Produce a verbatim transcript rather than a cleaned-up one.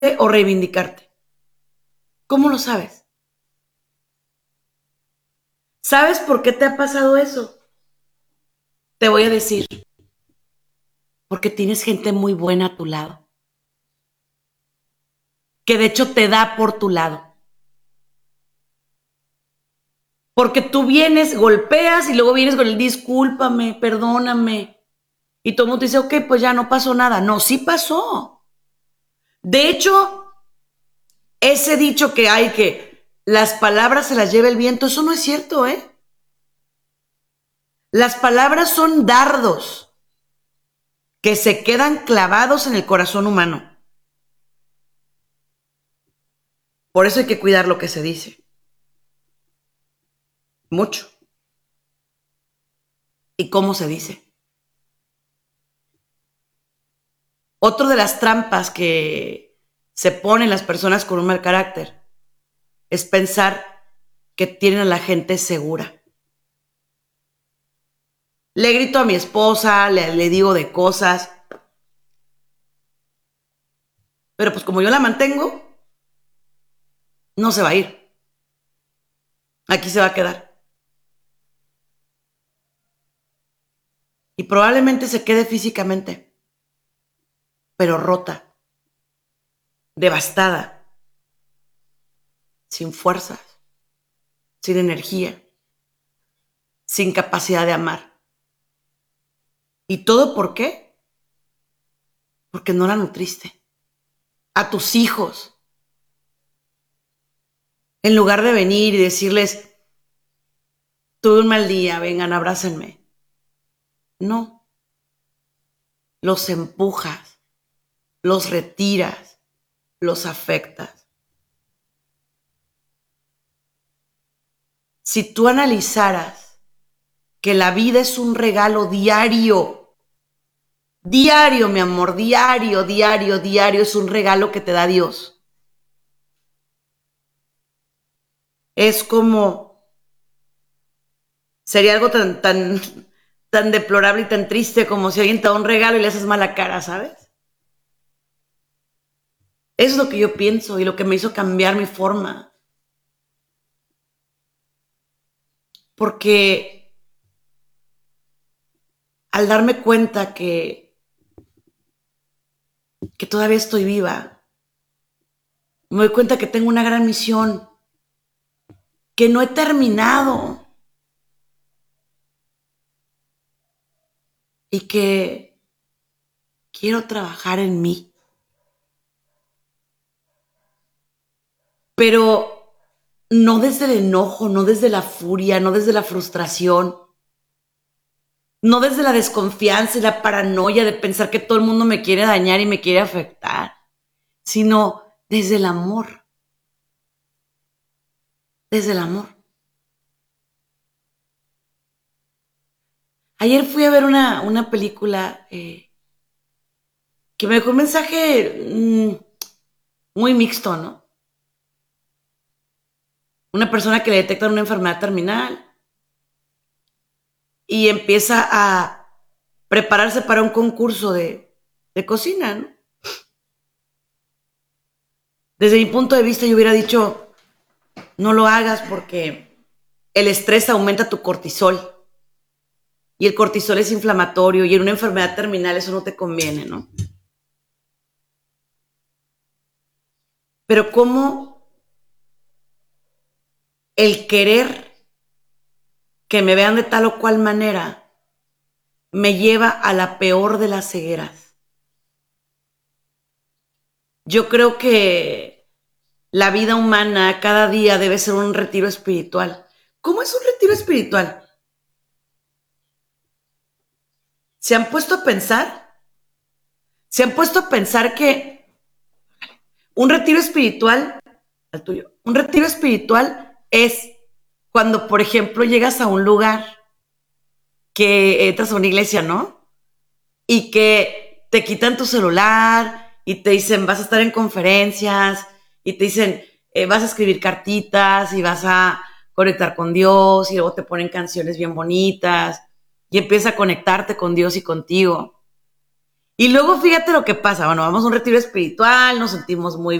o reivindicarte. ¿Cómo lo sabes? ¿Sabes por qué te ha pasado eso? Te voy a decir, porque tienes gente muy buena a tu lado, que de hecho te da por tu lado. Porque tú vienes, golpeas y luego vienes con el discúlpame, perdóname. Y todo el mundo te dice, ok, pues ya no pasó nada. No, sí pasó. De hecho, ese dicho que hay que las palabras se las lleva el viento, eso no es cierto, ¿eh? Las palabras son dardos que se quedan clavados en el corazón humano. Por eso hay que cuidar lo que se dice. Mucho. ¿Y cómo se dice? Otra de las trampas que se ponen las personas con un mal carácter es pensar que tienen a la gente segura. Le grito a mi esposa, le, le digo de cosas, pero pues como yo la mantengo, no se va a ir. Aquí se va a quedar. Y probablemente se quede físicamente, pero rota, devastada, sin fuerzas, sin energía, sin capacidad de amar. ¿Y todo por qué? Porque no la nutriste. A tus hijos, en lugar de venir y decirles, tuve un mal día, vengan, abrácenme. No. Los empujas, los retiras, los afectas. Si tú analizaras que la vida es un regalo diario, diario, mi amor, diario, diario, diario, es un regalo que te da Dios. Es como, sería algo tan, tan, tan deplorable y tan triste como si alguien te da un regalo y le haces mala cara, ¿sabes? Eso es lo que yo pienso y lo que me hizo cambiar mi forma. Porque al darme cuenta que, que todavía estoy viva, me doy cuenta que tengo una gran misión, que no he terminado y que quiero trabajar en mí. Pero no desde el enojo, no desde la furia, no desde la frustración, no desde la desconfianza y la paranoia de pensar que todo el mundo me quiere dañar y me quiere afectar, sino desde el amor, desde el amor. Ayer fui a ver una, una película eh, que me dejó un mensaje mmm, muy mixto, ¿no? Una persona que le detectan una enfermedad terminal y empieza a prepararse para un concurso de, de cocina, ¿no? Desde mi punto de vista yo hubiera dicho, no lo hagas porque el estrés aumenta tu cortisol y el cortisol es inflamatorio y en una enfermedad terminal eso no te conviene, ¿no? Pero cómo el querer que me vean de tal o cual manera me lleva a la peor de las cegueras. Yo creo que la vida humana cada día debe ser un retiro espiritual. ¿Cómo es un retiro espiritual? ¿Se han puesto a pensar? ¿Se han puesto a pensar que un retiro espiritual, al tuyo, un retiro espiritual es cuando, por ejemplo, llegas a un lugar que entras a una iglesia, ¿no? Y que te quitan tu celular y te dicen, vas a estar en conferencias y te dicen, eh, vas a escribir cartitas y vas a conectar con Dios y luego te ponen canciones bien bonitas y empiezas a conectarte con Dios y contigo. Y luego fíjate lo que pasa. Bueno, vamos a un retiro espiritual, nos sentimos muy